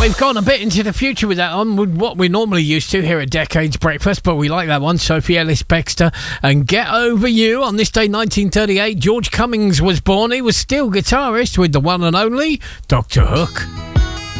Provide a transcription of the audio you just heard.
We've gone a bit into the future with that on, with what we're normally used to here at Decades Breakfast, but we like that one. Sophie Ellis-Bextor and Get Over You. On this day, 1938, George Cummings was born. He was steel guitarist with the one and only Dr. Hook.